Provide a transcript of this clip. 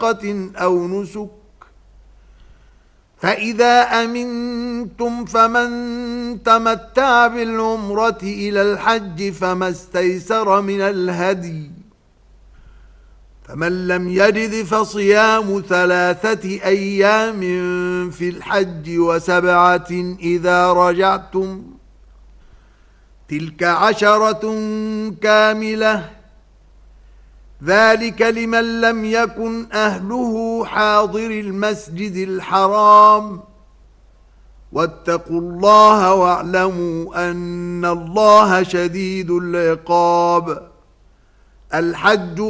صدقة أو نسك. فإذا أمنتم فمن تمتع بالعمرة إلى الحج فما استيسر من الهدي، فمن لم يجد فصيام 3 أيام في الحج و7 إذا رجعتم، تلك 10 كاملة، ذلك لمن لم يكن أهله حاضر المسجد الحرام. واتقوا الله واعلموا أن الله شديد العقاب. الحج